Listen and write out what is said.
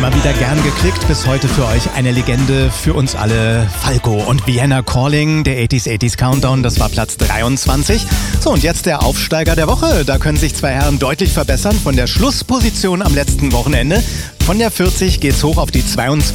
Immer wieder gern geklickt, bis heute für euch eine Legende für uns alle. Falco und Vienna Calling, der 80s Countdown, das war Platz 23. So, und jetzt der Aufsteiger der Woche. Da können sich zwei Herren deutlich verbessern von der Schlussposition am letzten Wochenende. Von der 40 geht's hoch auf die 22.